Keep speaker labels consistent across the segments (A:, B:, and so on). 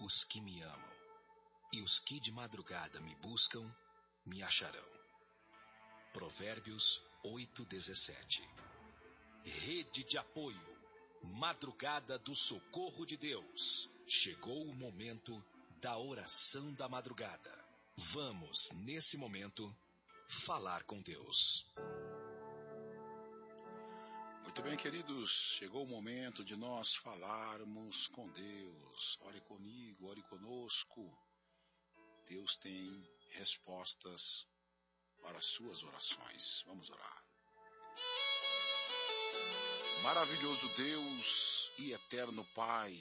A: os que me amam, e os que de madrugada me buscam, me acharão. Provérbios 8:17. Rede de apoio, madrugada do socorro de Deus. Chegou o momento da oração da madrugada. Vamos, nesse momento, falar com Deus.
B: Muito bem, queridos, chegou o momento de nós falarmos com Deus. Ore comigo, ore conosco. Deus tem respostas para as suas orações. Vamos orar. Maravilhoso Deus e eterno Pai,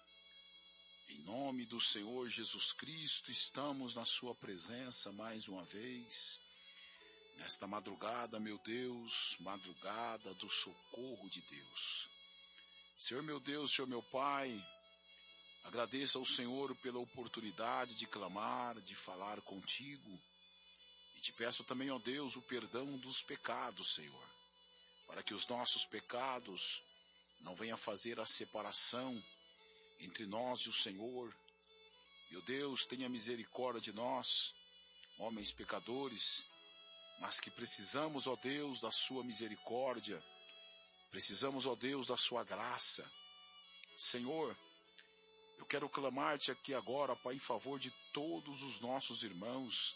B: em nome do Senhor Jesus Cristo, estamos na sua presença mais uma vez. Nesta madrugada, meu Deus, madrugada do socorro de Deus. Senhor meu Deus, Senhor meu Pai, agradeço ao Senhor pela oportunidade de clamar, de falar contigo. E te peço também, ó Deus, o perdão dos pecados, Senhor, para que os nossos pecados não venham fazer a separação entre nós e o Senhor. Meu Deus, tenha misericórdia de nós, homens pecadores, mas que precisamos, ó Deus, da sua misericórdia, precisamos, ó Deus, da sua graça. Senhor, eu quero clamar-te aqui agora, Pai, em favor de todos os nossos irmãos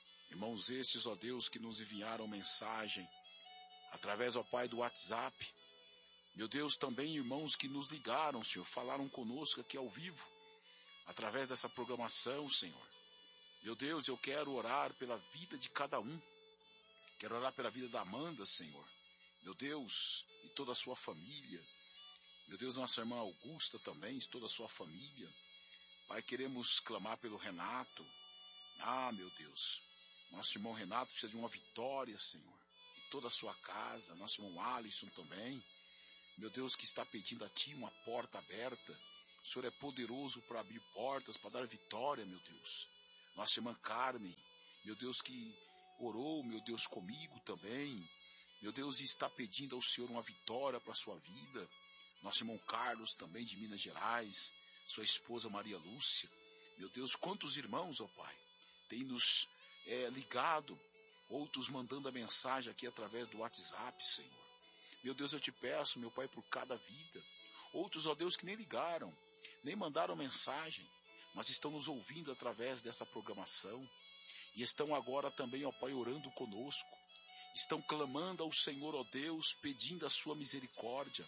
B: estes, ó Deus, que nos enviaram mensagem, através, ó Pai, do WhatsApp. Meu Deus, também irmãos que nos ligaram, Senhor, falaram conosco aqui ao vivo, através dessa programação, Senhor. Meu Deus, eu quero orar pela vida de cada um. Quero orar pela vida da Amanda, Senhor. Meu Deus, e toda a sua família. Meu Deus, nossa irmã Augusta também, e toda a sua família. Pai, queremos clamar pelo Renato. Ah, meu Deus, nosso irmão Renato precisa de uma vitória, Senhor. E toda a sua casa, nosso irmão Alisson também. Meu Deus, que está pedindo a Ti uma porta aberta. O Senhor é poderoso para abrir portas, para dar vitória, meu Deus. Nossa irmã Carmen, meu Deus, que orou, meu Deus, comigo também. Meu Deus, está pedindo ao Senhor uma vitória para a sua vida. Nosso irmão Carlos também, de Minas Gerais. Sua esposa Maria Lúcia. Meu Deus, quantos irmãos, ó Pai, têm nos ligado. Outros mandando a mensagem aqui através do WhatsApp, Senhor. Meu Deus, eu te peço, meu Pai, por cada vida. Outros, ó Deus, que nem ligaram, nem mandaram mensagem, mas estão nos ouvindo através dessa programação. E estão agora também, ó Pai, orando conosco. Estão clamando ao Senhor, ó Deus, pedindo a sua misericórdia.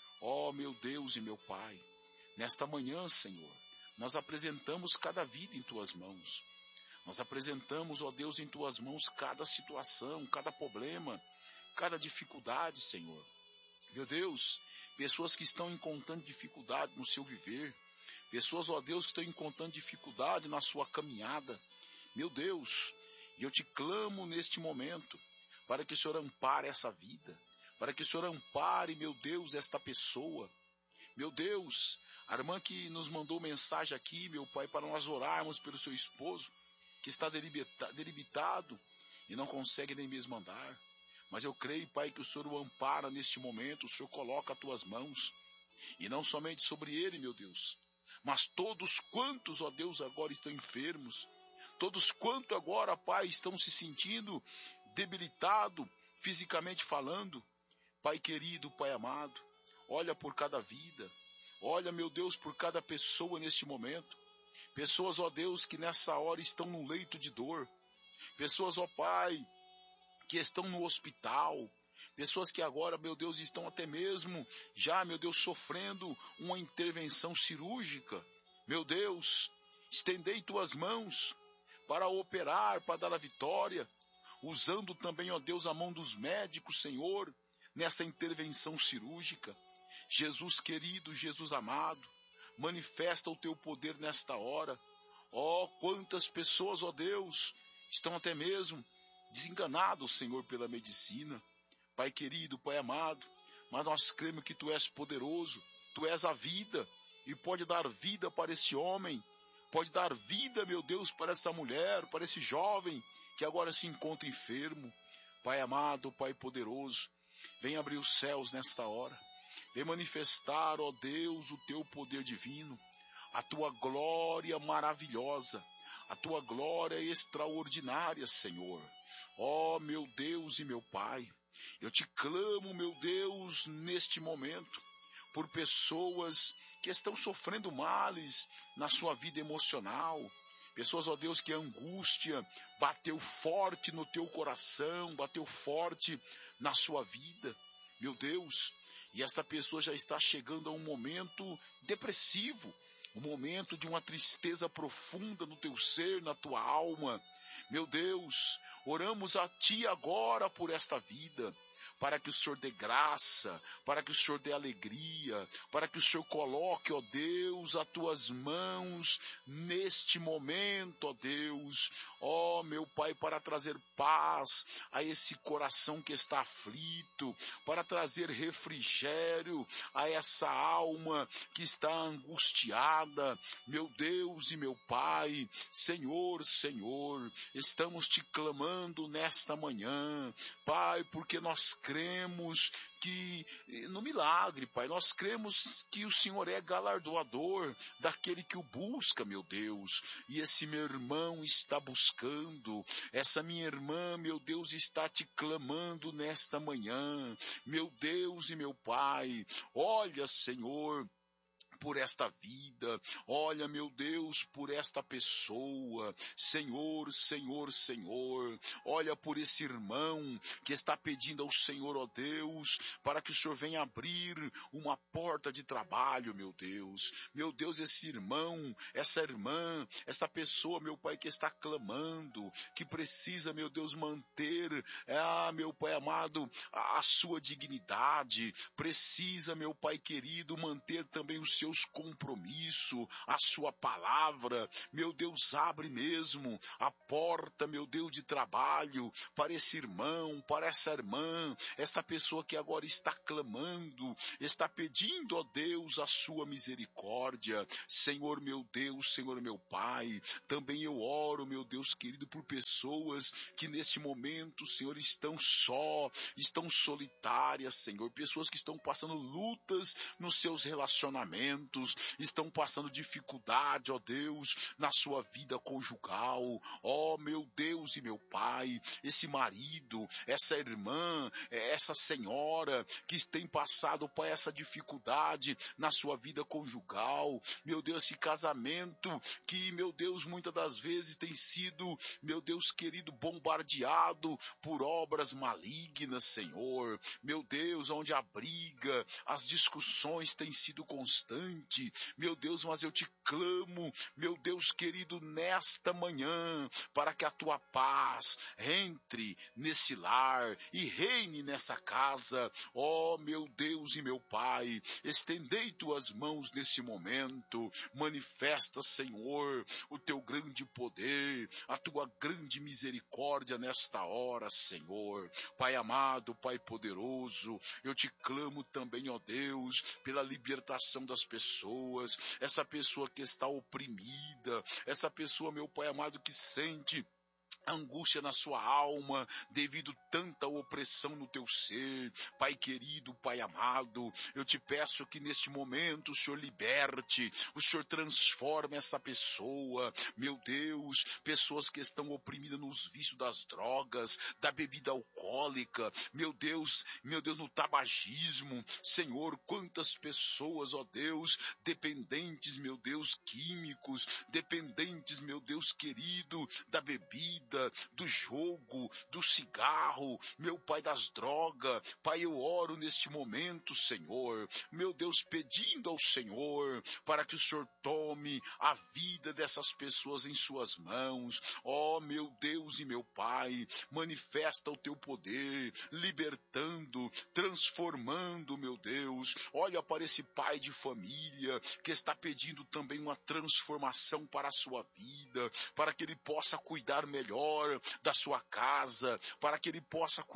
B: Ó meu Deus e meu Pai, nesta manhã, Senhor, nós apresentamos cada vida em Tuas mãos. Nós apresentamos, ó Deus, em Tuas mãos cada situação, cada problema, cada dificuldade, Senhor. Meu Deus, pessoas que estão encontrando dificuldade no seu viver. Pessoas, ó Deus, que estão encontrando dificuldade na sua caminhada. Meu Deus, e eu te clamo neste momento, para que o Senhor ampare essa vida, para que o Senhor ampare, meu Deus, esta pessoa. Meu Deus, a irmã que nos mandou mensagem aqui, meu Pai, para nós orarmos pelo seu esposo, que está debilitado e não consegue nem mesmo andar. Mas eu creio, Pai, que o Senhor o ampara neste momento, o Senhor coloca as Tuas mãos, e não somente sobre ele, meu Deus, mas todos quantos, ó Deus, agora estão enfermos, todos quantos agora, Pai, estão se sentindo debilitados, fisicamente falando. Pai querido, Pai amado, olha por cada vida, olha, meu Deus, por cada pessoa neste momento. Pessoas, ó Deus, que nessa hora estão no leito de dor. Pessoas, ó Pai, que estão no hospital. Pessoas que agora, meu Deus, estão até mesmo já, meu Deus, sofrendo uma intervenção cirúrgica. Meu Deus, estendei Tuas mãos para operar, para dar a vitória, usando também, ó Deus, a mão dos médicos, Senhor, nessa intervenção cirúrgica. Jesus querido, Jesus amado, manifesta o Teu poder nesta hora. Ó, quantas pessoas, ó Deus, estão até mesmo desenganados, Senhor, pela medicina. Pai querido, Pai amado, mas nós cremos que Tu és poderoso, Tu és a vida, e pode dar vida para esse homem, pode dar vida, meu Deus, para essa mulher, para esse jovem que agora se encontra enfermo. Pai amado, Pai poderoso, vem abrir os céus nesta hora, vem manifestar, ó Deus, o Teu poder divino. a tua glória maravilhosa, a tua glória extraordinária, Senhor. Ó, meu Deus e meu Pai, eu te clamo, meu Deus, neste momento, por pessoas que estão sofrendo males na sua vida emocional, pessoas, ó Deus, que a angústia bateu forte no teu coração, bateu forte na sua vida, meu Deus, e esta pessoa já está chegando a um momento depressivo, um momento de uma tristeza profunda no teu ser, na tua alma. Meu Deus, oramos a Ti agora por esta vida, para que o Senhor dê graça, para que o Senhor dê alegria, para que o Senhor coloque, ó Deus, as tuas mãos neste momento, ó Deus, ó meu Pai, para trazer paz a esse coração que está aflito, para trazer refrigério a essa alma que está angustiada, meu Deus e meu Pai. Senhor, estamos te clamando nesta manhã, Pai, porque nós cremos que no milagre, Pai, nós cremos que o Senhor é galardoador daquele que o busca, meu Deus, e esse meu irmão está buscando, essa minha irmã, meu Deus, está te clamando nesta manhã, meu Deus e meu Pai. Olha, Senhor, por esta vida, olha, meu Deus, por esta pessoa, Senhor, olha por esse irmão que está pedindo ao Senhor, ó Deus, para que o Senhor venha abrir uma porta de trabalho, meu Deus, esse irmão, essa irmã, essa pessoa, meu Pai, que está clamando, que precisa, meu Deus, manter, meu Pai amado, a sua dignidade, precisa, meu Pai querido, manter também os seus compromissos, a sua palavra, meu Deus, abre mesmo a porta, meu Deus, de trabalho para esse irmão, para essa irmã, esta pessoa que agora está clamando, está pedindo, ó Deus, a sua misericórdia. Senhor meu Deus, Senhor meu Pai, também eu oro, meu Deus querido, por pessoas que neste momento, Senhor, estão solitárias, Senhor, pessoas que estão passando lutas nos seus relacionamentos, estão passando dificuldade, ó Deus, na sua vida conjugal, ó meu Deus e meu Pai, esse marido, essa irmã, essa senhora que tem passado por essa dificuldade na sua vida conjugal, meu Deus, esse casamento que, meu Deus, muitas das vezes tem sido, meu Deus querido, bombardeado por obras malignas, Senhor, meu Deus, onde a briga, as discussões têm sido constantes, meu Deus, mas eu te clamo, meu Deus querido, nesta manhã, para que a tua paz entre nesse lar e reine nessa casa, ó meu Deus e meu Pai, estendei tuas mãos nesse momento, manifesta, Senhor, o teu grande poder, a tua grande misericórdia nesta hora, Senhor. Pai amado, Pai poderoso, eu te clamo também, ó Deus, pela libertação das pessoas, essa pessoa que está oprimida, essa pessoa, meu Pai amado, que sente angústia na sua alma, devido tanta opressão no teu ser, Pai querido, Pai amado, eu te peço que neste momento o Senhor liberte, o Senhor transforme essa pessoa, meu Deus, pessoas que estão oprimidas nos vícios das drogas, da bebida alcoólica, meu Deus, no tabagismo, Senhor, quantas pessoas, ó Deus, dependentes, meu Deus, químicos, dependentes, meu Deus querido, da bebida, do jogo, do cigarro, meu Pai, das drogas. Pai, eu oro neste momento, Senhor, meu Deus, pedindo ao Senhor para que o Senhor tome a vida dessas pessoas em suas mãos. Ó, meu Deus e meu Pai, manifesta o teu poder, libertando, transformando, meu Deus. Olha para esse pai de família que está pedindo também uma transformação para a sua vida, para que ele possa cuidar melhor da sua casa, para que ele possa cuidar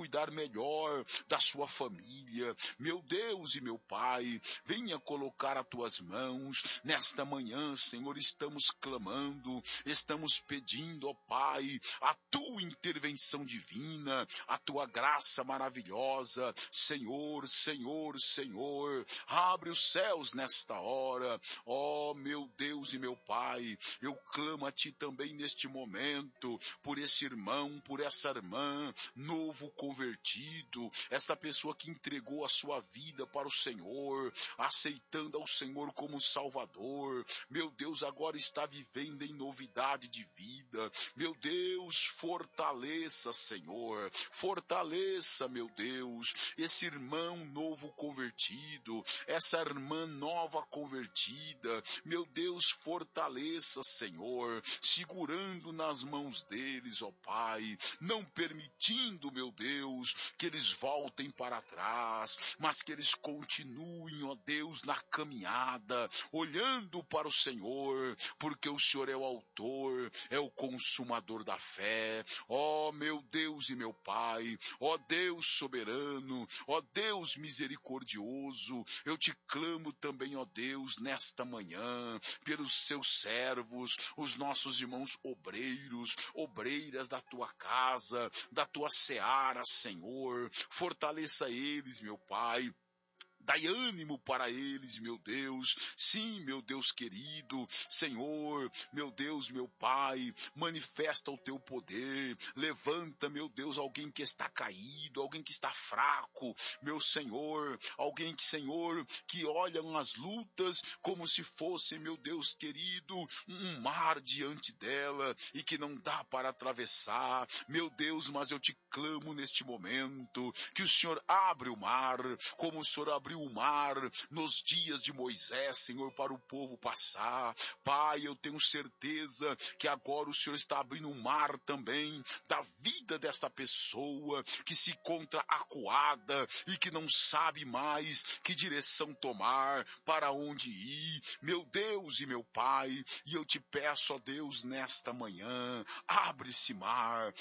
B: cuidar melhor da sua família. Meu Deus e meu Pai, venha colocar as tuas mãos nesta manhã, Senhor, estamos clamando, estamos pedindo, ó Pai, a tua intervenção divina, a tua graça maravilhosa. Senhor, Senhor, Senhor, abre os céus nesta hora, ó meu Deus e meu Pai, eu clamo a ti também neste momento, por esse irmão, por essa irmã, novo convertido, esta pessoa que entregou a sua vida para o Senhor, aceitando ao Senhor como Salvador. Meu Deus, agora está vivendo em novidade de vida. Meu Deus, fortaleça, Senhor, fortaleça, meu Deus, esse irmão novo convertido, essa irmã nova convertida. Meu Deus, fortaleça, Senhor, segurando nas mãos deles, ó Pai, não permitindo, meu Deus, que eles voltem para trás, mas que eles continuem, ó Deus, na caminhada, olhando para o Senhor, porque o Senhor é o autor, é o consumador da fé. Ó meu Deus e meu Pai, ó Deus soberano, ó Deus misericordioso, eu te clamo também, ó Deus, nesta manhã, pelos seus servos, os nossos irmãos obreiros, obreiras da tua casa, da tua seara, Senhor, fortaleça eles, meu Pai. Dai ânimo para eles, meu Deus. Sim, meu Deus querido, Senhor, meu Deus, meu Pai, manifesta o teu poder. Levanta, meu Deus, alguém que está caído, alguém que está fraco, meu Senhor, alguém que, Senhor, que olham as lutas como se fosse, meu Deus querido, um mar diante dela e que não dá para atravessar. Meu Deus, mas eu te clamo neste momento que o Senhor abre o mar, como o Senhor abriu o mar nos dias de Moisés, Senhor, para o povo passar. Pai, eu tenho certeza que agora o Senhor está abrindo um mar também da vida desta pessoa que se encontra acuada e que não sabe mais que direção tomar, para onde ir. Meu Deus e meu Pai, e eu te peço, ó Deus, nesta manhã, abre esse mar,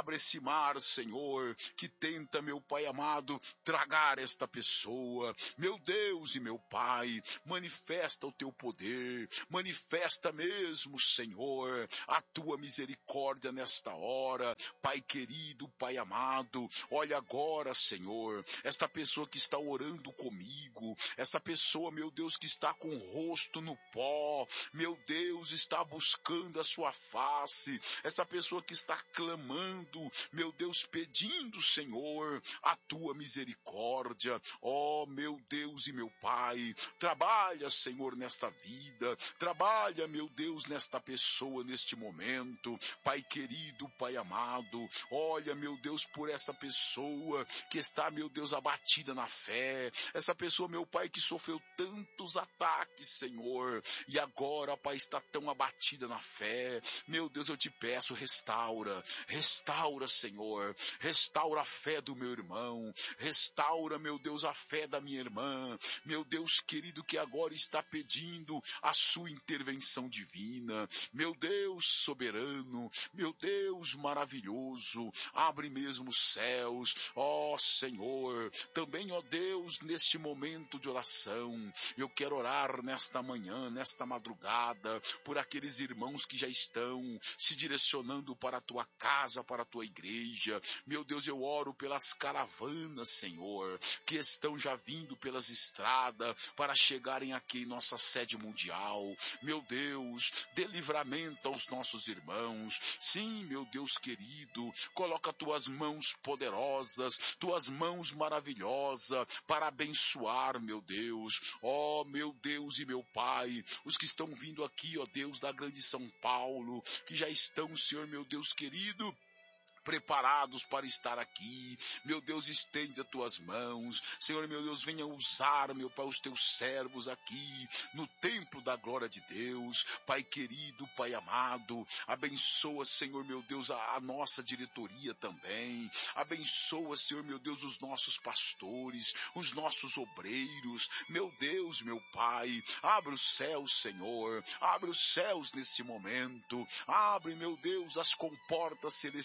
B: Senhor, que tenta, meu Pai amado, tragar esta pessoa. Meu Deus e meu Pai, manifesta o teu poder, manifesta mesmo, Senhor, a tua misericórdia nesta hora. Pai querido, Pai amado, olha agora, Senhor, esta pessoa que está orando comigo, esta pessoa, meu Deus, que está com o rosto no pó, meu Deus, está buscando a sua face, essa pessoa que está clamando, meu Deus, pedindo, Senhor, a tua misericórdia. Ó, meu Deus e meu Pai, trabalha, Senhor, nesta vida, trabalha, meu Deus, nesta pessoa, neste momento. Pai querido, Pai amado, olha, meu Deus, por essa pessoa que está, meu Deus, abatida na fé, essa pessoa, meu Pai, que sofreu tantos ataques, Senhor, e agora, Pai, está tão abatida na fé. Meu Deus, eu te peço, restaura, Senhor, restaura a fé do meu irmão, restaura, meu Deus, a fé da minha irmã, meu Deus querido, que agora está pedindo a sua intervenção divina. Meu Deus soberano, meu Deus maravilhoso, abre mesmo os céus, ó Senhor, também, ó Deus, neste momento de oração, eu quero orar nesta manhã, nesta madrugada, por aqueles irmãos que já estão se direcionando para a tua casa, para a tua igreja. Meu Deus, eu oro pelas caravanas, Senhor, que estão já vindo pelas estradas para chegarem aqui em nossa sede mundial. Meu Deus, dê livramento aos nossos irmãos. Sim, meu Deus querido, coloca tuas mãos poderosas, tuas mãos maravilhosas para abençoar, meu Deus. Ó, meu Deus e meu Pai, os que estão vindo aqui, ó Deus, da grande São Paulo, que já estão, Senhor, meu Deus querido, preparados para estar aqui. Meu Deus, estende as tuas mãos. Senhor, meu Deus, venha usar, meu Pai, os teus servos aqui no templo da glória de Deus. Pai querido, Pai amado, abençoa, Senhor, meu Deus, a nossa diretoria também. Abençoa, Senhor, meu Deus, os nossos pastores, os nossos obreiros. Meu Deus, meu Pai, abre os céus, Senhor, abre os céus nesse momento. Abre, meu Deus, as comportas celestiais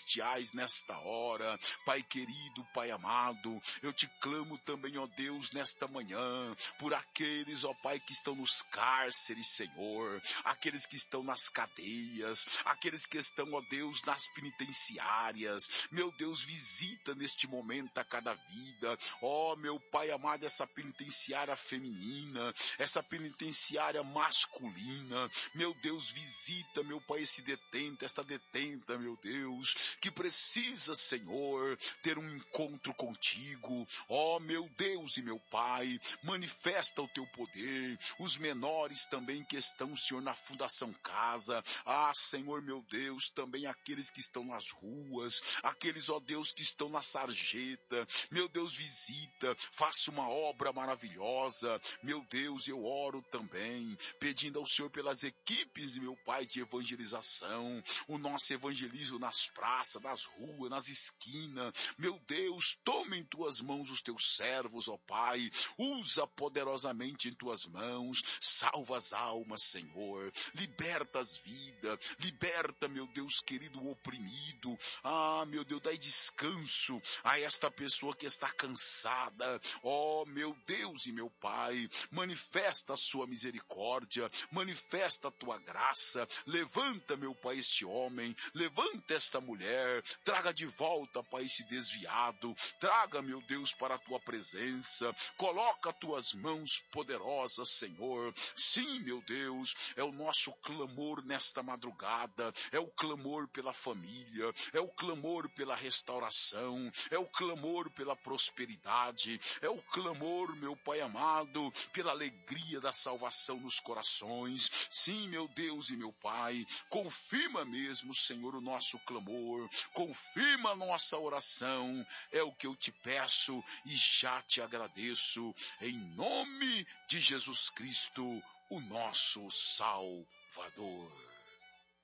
B: Mas nesta hora, Pai querido, Pai amado, eu te clamo também, ó Deus, nesta manhã, por aqueles, ó Pai, que estão nos cárceres, Senhor, aqueles que estão nas cadeias, aqueles que estão, ó Deus, nas penitenciárias. Meu Deus, visita neste momento a cada vida, ó meu Pai amado, essa penitenciária feminina, essa penitenciária masculina. Meu Deus, visita, meu Pai, esse detento, esta detenta, meu Deus, que precisa, Senhor, ter um encontro contigo. Ó meu Deus e meu Pai, manifesta o teu poder. Os menores também que estão, Senhor, na Fundação Casa. Ah, Senhor, meu Deus, também aqueles que estão nas ruas, aqueles, ó Deus, que estão na sarjeta. Meu Deus, visita, faça uma obra maravilhosa. Meu Deus, eu oro também, pedindo ao Senhor pelas equipes, meu Pai, de evangelização, o nosso evangelismo nas praças, nas ruas, nas esquinas. Meu Deus, toma em tuas mãos os teus servos, ó Pai, usa poderosamente em tuas mãos, salva as almas, Senhor, liberta as vidas, liberta, meu Deus querido, o oprimido. Ah, meu Deus, dai descanso a esta pessoa que está cansada. Ó, meu Deus e meu Pai, manifesta a sua misericórdia, manifesta a tua graça, levanta, meu Pai, este homem, levanta esta mulher, traga de volta, Pai, esse desviado, traga, meu Deus, para a tua presença, coloca tuas mãos poderosas, Senhor. Sim, meu Deus, é o nosso clamor nesta madrugada, é o clamor pela família, é o clamor pela restauração, é o clamor pela prosperidade, é o clamor, meu Pai amado, pela alegria da salvação nos corações. Sim, meu Deus e meu Pai, confirma mesmo, Senhor, o nosso clamor, confirma a nossa oração, é o que eu te peço e já te agradeço, em nome de Jesus Cristo, o nosso Salvador.